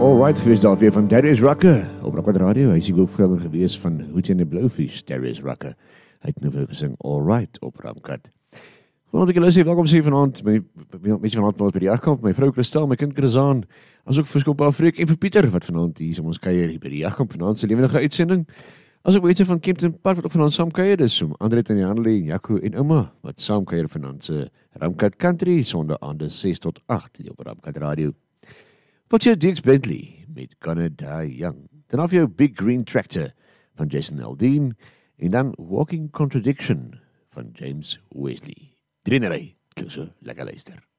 Alright, gewees daar weer van Darius Rucker op Rocket Radio. Hy is die hoofvrouwer gewees van Hootie and the Blowfish, Darius Rucker. Hy het nou weer gesing Alright op Ramkat. Vanaand ek julle sê, welkom sê vanaand, met vanaand by die jagkamp, my vrou Christel, my kind Chrisaan, as ook vir Skop Afriek en vir Pieter, wat vanaand hier is om ons kuier hier by die jagkamp, vanaand se lewendige uitsending. As ook mense van Kempton Park wat ook vanaand saam kuier is, so André en Janely en Jaco en Ouma, wat saam kuier vanaand se Ramkat Country, sondaande 6 tot 8 hier op Ramkat Radio. Wat jou Dix Bentley met Gonna Die Young. Dan af jou Big Green Tractor van Jason Aldean en dan Walking Contradiction van James Wesley. Drie klink so lekker luister.